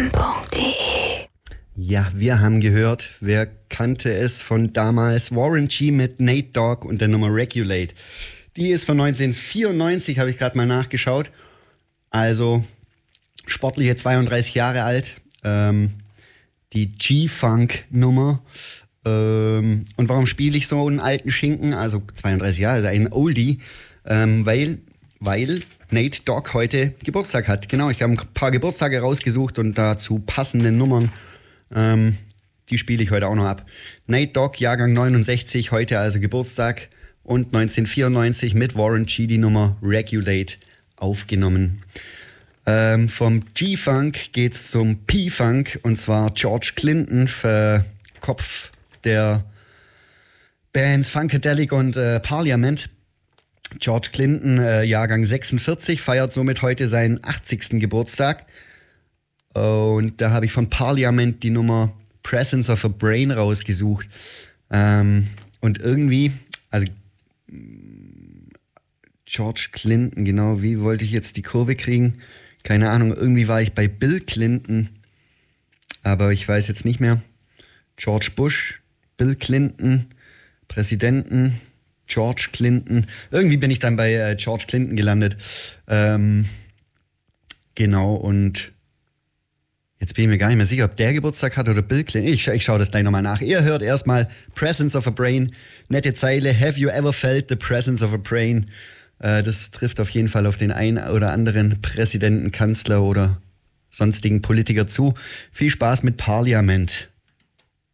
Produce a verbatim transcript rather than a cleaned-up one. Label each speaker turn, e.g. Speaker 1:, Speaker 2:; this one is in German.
Speaker 1: m punkt d e.
Speaker 2: Ja, wir haben gehört, wer kannte es von damals, Warren G mit Nate Dogg und der Nummer Regulate. Die ist von neunzehnhundertvierundneunzig, habe ich gerade mal nachgeschaut. Also sportliche zweiunddreißig Jahre alt. Ähm, die G-Funk-Nummer. Ähm, und warum spiele ich so einen alten Schinken? Also zweiunddreißig Jahre, ein Oldie. Ähm, weil, weil Nate Dogg heute Geburtstag hat. Genau, ich habe ein paar Geburtstage rausgesucht und dazu passende Nummern. Ähm, die spiele ich heute auch noch ab. Nate Dogg, Jahrgang neunundsechzig, heute also Geburtstag. Und neunzehnhundertvierundneunzig mit Warren G die Nummer Regulate aufgenommen. Ähm, vom G-Funk geht's zum P-Funk und zwar George Clinton, für Kopf der Bands Funkadelic und äh, Parliament. George Clinton, äh, Jahrgang sechsundvierzig, feiert somit heute seinen achtzigsten Geburtstag. Und da habe ich von Parliament die Nummer Presence of a Brain rausgesucht. Ähm, und irgendwie, also George Clinton, genau, wie wollte ich jetzt die Kurve kriegen? Keine Ahnung, irgendwie war ich bei Bill Clinton, aber ich weiß jetzt nicht mehr. George Bush, Bill Clinton, Präsidenten, George Clinton. Irgendwie bin ich dann bei äh, George Clinton gelandet. Ähm, genau, und jetzt bin ich mir gar nicht mehr sicher, ob der Geburtstag hat oder Bill Clinton. Ich, ich schaue das gleich nochmal nach. Ihr hört erstmal Presence of a Brain. Nette Zeile. Have you ever felt the presence of a brain? Äh, das trifft auf jeden Fall auf den einen oder anderen Präsidenten, Kanzler oder sonstigen Politiker zu. Viel Spaß mit Parliament.